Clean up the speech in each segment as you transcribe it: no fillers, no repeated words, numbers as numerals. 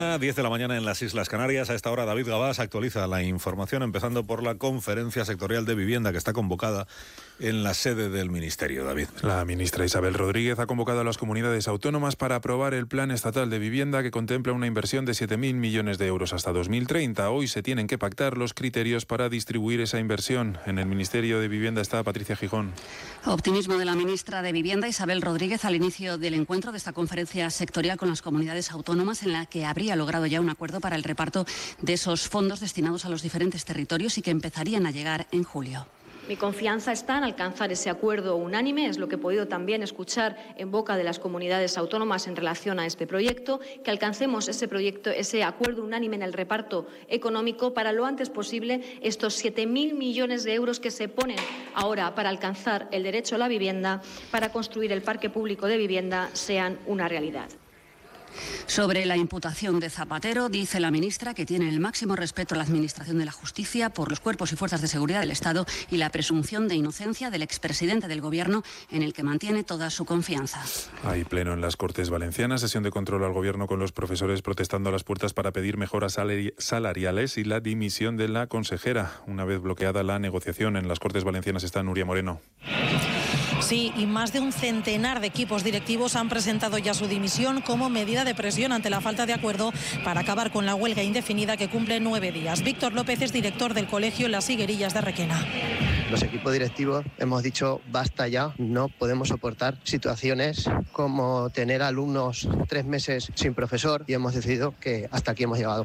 10 de la mañana en las Islas Canarias. A esta hora David Gabás actualiza la información, empezando por la conferencia sectorial de vivienda que está convocada en la sede del Ministerio. David. La ministra Isabel Rodríguez ha convocado a las comunidades autónomas para aprobar el Plan Estatal de Vivienda, que contempla una inversión de 7.000 millones de euros hasta 2030. Hoy se tienen que pactar los criterios para distribuir esa inversión. En el Ministerio de Vivienda está Patricia Gijón. Optimismo de la ministra de Vivienda Isabel Rodríguez al inicio del encuentro de esta conferencia sectorial con las comunidades autónomas, en la que habría logrado ya un acuerdo para el reparto de esos fondos destinados a los diferentes territorios y que empezarían a llegar en julio. Mi confianza está en alcanzar ese acuerdo unánime, es lo que he podido también escuchar en boca de las comunidades autónomas en relación a este proyecto, que alcancemos ese acuerdo unánime en el reparto económico para lo antes posible. Estos 7.000 millones de euros que se ponen ahora para alcanzar el derecho a la vivienda, para construir el parque público de vivienda, sean una realidad. Sobre la imputación de Zapatero, dice la ministra que tiene el máximo respeto a la Administración de la Justicia por los cuerpos y fuerzas de seguridad del Estado y la presunción de inocencia del expresidente del Gobierno, en el que mantiene toda su confianza. Hay pleno en las Cortes Valencianas, sesión de control al Gobierno con los profesores protestando a las puertas para pedir mejoras salariales y la dimisión de la consejera. Una vez bloqueada la negociación, en las Cortes Valencianas está Nuria Moreno. Sí, y más de un centenar de equipos directivos han presentado ya su dimisión como medida de presión ante la falta de acuerdo para acabar con la huelga indefinida que cumple 9 días. Víctor López es director del colegio Las Higuerillas de Requena. Los equipos directivos hemos dicho basta ya, no podemos soportar situaciones como tener alumnos 3 meses sin profesor y hemos decidido que hasta aquí hemos llegado.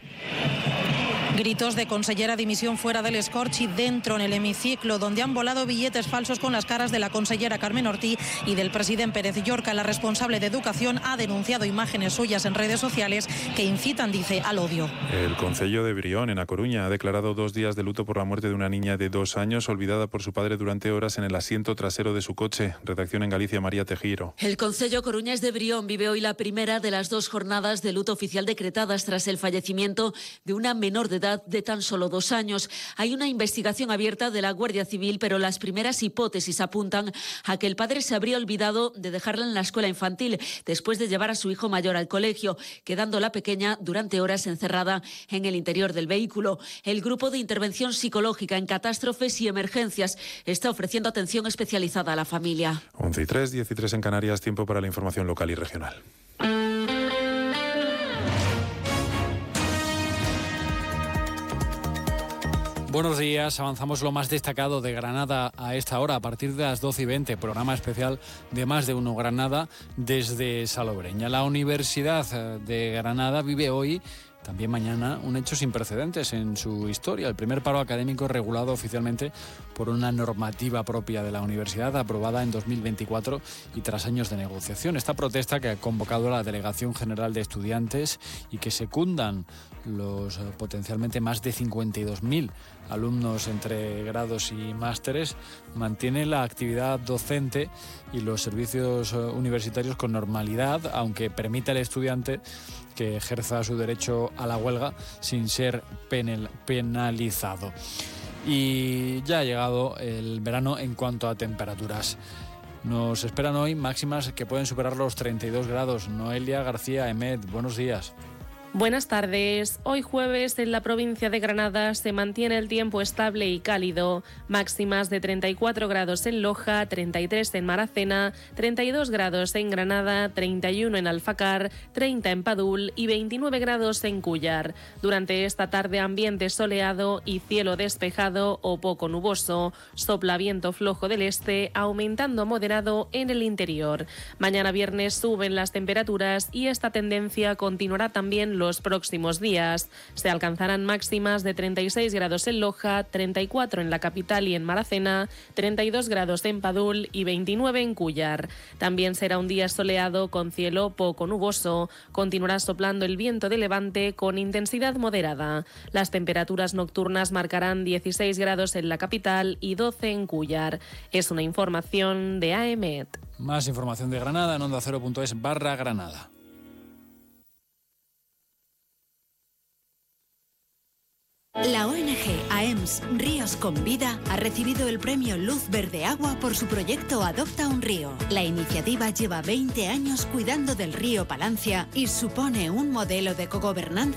Gritos de consellera dimisión fuera del Escorch y dentro en el hemiciclo, donde han volado billetes falsos con las caras de la consellera Carmen Ortí y del presidente Pérez Llorca. La responsable de Educación ha denunciado imágenes suyas en redes sociales que incitan, dice, al odio. El concello de Brión, en A Coruña, ha declarado 2 días de luto por la muerte de una niña de 2 años olvidada por su padre durante horas en el asiento trasero de su coche. Redacción en Galicia, María Tejiro. El concello coruñés de Brión vive hoy la primera de las 2 jornadas de luto oficial decretadas tras el fallecimiento de una menor de edad de tan solo 2 años. Hay una investigación abierta de la Guardia Civil, pero las primeras hipótesis apuntan a que el padre se habría olvidado de dejarla en la escuela infantil después de llevar a su hijo mayor al colegio, quedando la pequeña durante horas encerrada en el interior del vehículo. El grupo de intervención psicológica en catástrofes y emergencias está ofreciendo atención especializada a la familia. 11:03, 10:03 en Canarias, tiempo para la información local y regional. Buenos días, avanzamos lo más destacado de Granada a esta hora, a partir de las 12:20, programa especial de Más de Uno Granada desde Salobreña. La Universidad de Granada vive hoy, también mañana, un hecho sin precedentes en su historia. El primer paro académico regulado oficialmente por una normativa propia de la universidad, aprobada en 2024 y tras años de negociación. Esta protesta, que ha convocado la Delegación General de Estudiantes y que secundan los potencialmente más de 52.000 alumnos entre grados y másteres, mantiene la actividad docente y los servicios universitarios con normalidad, aunque permite al estudiante que ejerza su derecho a la huelga sin ser penalizado. Y ya ha llegado el verano en cuanto a temperaturas. Nos esperan hoy máximas que pueden superar los 32 grados. Noelia García Emet, buenos días. Buenas tardes. Hoy jueves en la provincia de Granada se mantiene el tiempo estable y cálido. Máximas de 34 grados en Loja, 33 en Maracena, 32 grados en Granada, 31 en Alfacar, 30 en Padul y 29 grados en Cúllar. Durante esta tarde ambiente soleado y cielo despejado o poco nuboso. Sopla viento flojo del este, aumentando moderado en el interior. Mañana viernes suben las temperaturas y esta tendencia continuará también los próximos días. Se alcanzarán máximas de 36 grados en Loja, 34 en la capital y en Maracena, 32 grados en Padul y 29 en Cúllar. También será un día soleado con cielo poco nuboso. Continuará soplando el viento de levante con intensidad moderada. Las temperaturas nocturnas marcarán 16 grados en la capital y 12 en Cúllar. Es una información de AEMET. Más información de Granada en ondacero.es/Granada. La ONG AEMS Ríos con Vida ha recibido el premio Luz Verde Agua por su proyecto Adopta un Río. La iniciativa lleva 20 años cuidando del río Palancia y supone un modelo de cogobernanza